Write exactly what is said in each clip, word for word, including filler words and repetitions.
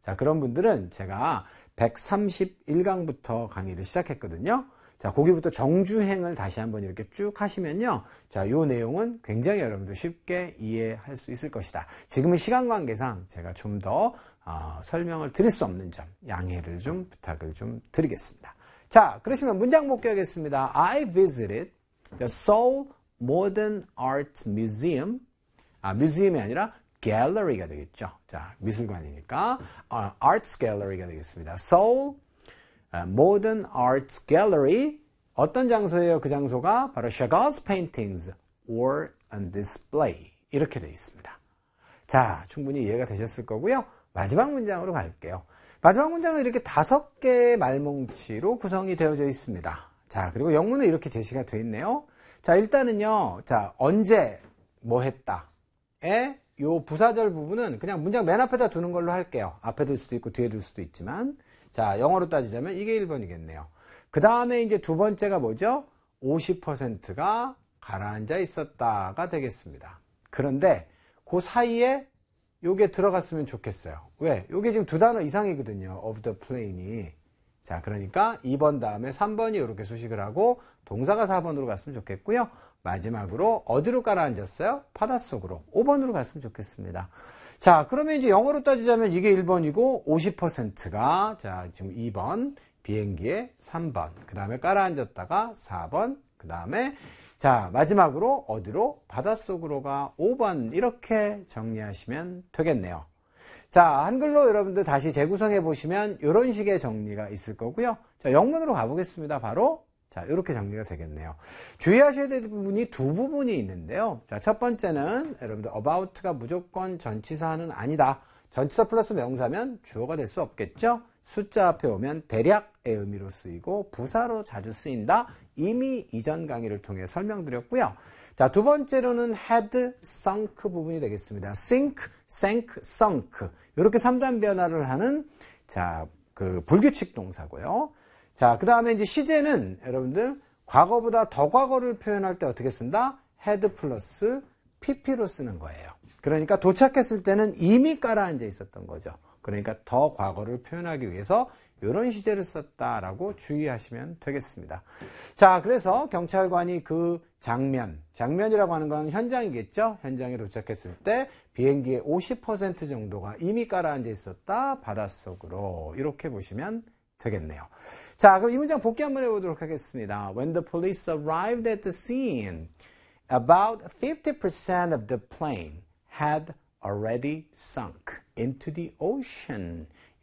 자, 그런 분들은 제가 백삼십일 강부터 강의를 시작했거든요. 자, 거기부터 정주행을 다시 한번 이렇게 쭉 하시면요. 자, 요 내용은 굉장히 여러분들 쉽게 이해할 수 있을 것이다. 지금은 시간 관계상 제가 좀 더 어, 설명을 드릴 수 없는 점, 양해를 좀 부탁을 좀 드리겠습니다. 자, 그러시면 문장 복귀하겠습니다. I visited the Seoul Modern Art Museum. 아, 뮤지엄이 아니라 갤러리가 되겠죠. 자, 미술관이니까 어, Arts Gallery가 되겠습니다. Seoul uh, Modern Art Gallery. 어떤 장소예요? 그 장소가 바로 Chagall's paintings were on display. 이렇게 되어 있습니다. 자, 충분히 이해가 되셨을 거고요. 마지막 문장으로 갈게요. 마지막 문장은 이렇게 다섯 개의 말뭉치로 구성이 되어져 있습니다. 자, 그리고 영문은 이렇게 제시가 되어 있네요. 자, 일단은요, 자, 언제 뭐 했다에 요 부사절 부분은 그냥 문장 맨 앞에다 두는 걸로 할게요. 앞에 둘 수도 있고 뒤에 둘 수도 있지만. 자, 영어로 따지자면 이게 일 번이겠네요. 그 다음에 이제 두 번째가 뭐죠? 오십 퍼센트가 가라앉아 있었다가 되겠습니다. 그런데 그 사이에 요게 들어갔으면 좋겠어요. 왜? 요게 지금 두 단어 이상이거든요. of the plane이. 자, 그러니까 이 번 다음에 삼 번이 이렇게 수식을 하고 동사가 사 번으로 갔으면 좋겠고요. 마지막으로 어디로 깔아앉았어요? 바닷속으로. 오 번으로 갔으면 좋겠습니다. 자, 그러면 이제 영어로 따지자면 이게 일 번이고 오십 퍼센트가 자, 지금 이 번, 비행기에 삼 번, 그 다음에 깔아앉았다가 사 번, 그 다음에 자, 마지막으로 어디로? 바닷속으로가 오 번 이렇게 정리하시면 되겠네요. 자, 한글로 여러분들 다시 재구성해 보시면 이런 식의 정리가 있을 거고요. 자, 영문으로 가보겠습니다. 바로 자, 이렇게 정리가 되겠네요. 주의하셔야 될 부분이 두 부분이 있는데요. 자, 첫 번째는 여러분들 about가 무조건 전치사는 아니다. 전치사 플러스 명사면 주어가 될 수 없겠죠. 숫자 앞에 오면 대략의 의미로 쓰이고 부사로 자주 쓰인다. 이미 이전 강의를 통해 설명드렸고요. 자, 두 번째로는 had sunk 부분이 되겠습니다. sink, sank, sunk. 이렇게 삼 단 변화를 하는 자, 그 불규칙 동사고요. 자, 그 다음에 이제 시제는 여러분들 과거보다 더 과거를 표현할 때 어떻게 쓴다? had 플러스 pp로 쓰는 거예요. 그러니까 도착했을 때는 이미 깔아앉아 있었던 거죠. 그러니까 더 과거를 표현하기 위해서 이런 시제를 썼다라고 주의하시면 되겠습니다. 자, 그래서 경찰관이 그 장면, 장면이라고 하는 건 현장이겠죠? 현장에 도착했을 때 비행기의 오십 퍼센트 정도가 이미 깔아앉아 있었다, 바닷속으로. 이렇게 보시면 되겠네요. 자, 그럼 이 문장 복귀 한번 해보도록 하겠습니다. When the police arrived at the scene, about fifty percent of the plane had already sunk into the ocean.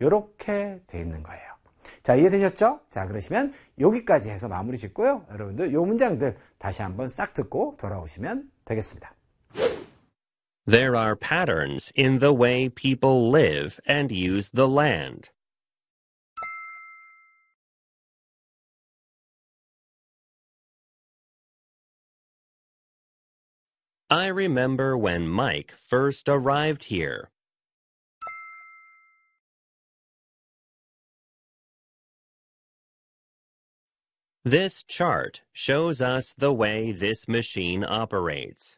이렇게 돼 있는 거예요. 자, 이해되셨죠? 자, 그러시면 여기까지 해서 마무리 짓고요. 여러분들 이 문장들 다시 한번 싹 듣고 돌아오시면 되겠습니다. There are patterns in the way people live and use the land. I remember when Mike first arrived here. This chart shows us the way this machine operates.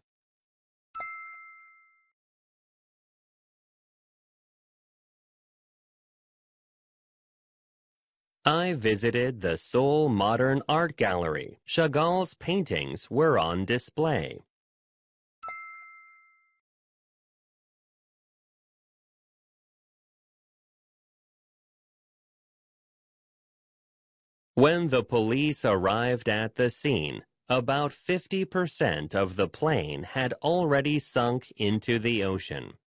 I visited the Seoul Modern Art Gallery. Chagall's paintings were on display. When the police arrived at the scene, about fifty percent of the plane had already sunk into the ocean.